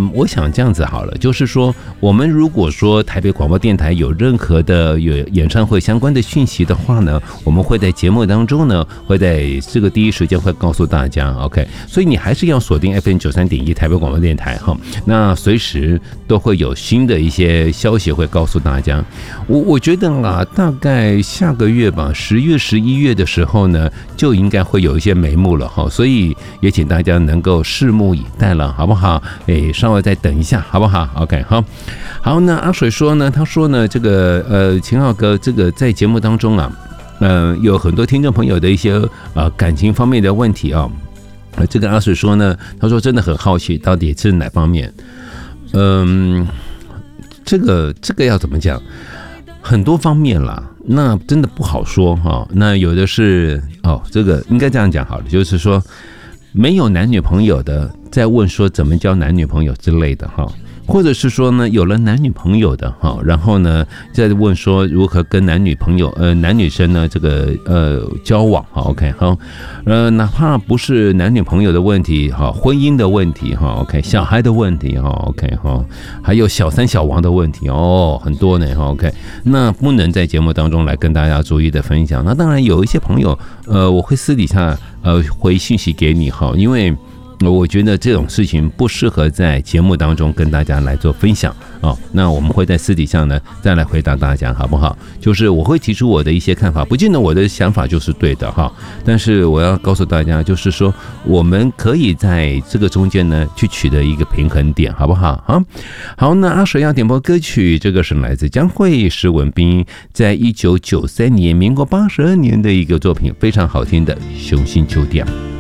我想这样子好了，就是说，我们如果说台北广播电台有任何的有演唱会相关的讯息的话呢，我们会在节目当中呢，会在这个第一时间会告诉大家 ，OK。所以你还是要锁定 FM93.1台北广播电台哈，那随时都会有新的一些消息会告诉大家。我觉得啊，大概下个月吧，10月、11月的时候呢，就应该会有一些眉目了哈，所以也请大家能够拭目以待了，好不好？稍微再等一下，好不好 ？OK， 好，那阿水说呢，他说呢，这个秦浩哥，这个在节目当中啊，有很多听众朋友的一些感情方面的问题啊。这个阿水说呢，他说真的很好奇，到底是哪方面？这个要怎么讲？很多方面啦，那真的不好说哈。那有的是这个应该这样讲好了，就是说没有男女朋友的，在问说怎么交男女朋友之类的哈。或者是说呢，有了男女朋友的哈，然后呢，再问说如何跟男女朋友男女生呢这个交往哈 ，OK 好，哪怕不是男女朋友的问题哈，婚姻的问题哈 ，OK 小孩的问题哈 ，OK 哈，还有小三小王的问题很多呢哈 ，OK 那不能在节目当中来跟大家逐一的分享。那当然有一些朋友我会私底下回信息给你哈，因为我觉得这种事情不适合在节目当中跟大家来做分享那我们会在私底下呢再来回答大家，好不好？就是我会提出我的一些看法，不见得我的想法就是对的哈，但是我要告诉大家，就是说我们可以在这个中间呢去取得一个平衡点，好不好？好，那阿水要点播歌曲，这个是来自江蕙施文彬在1993年民国82年的一个作品，非常好听的《雄心酒店》。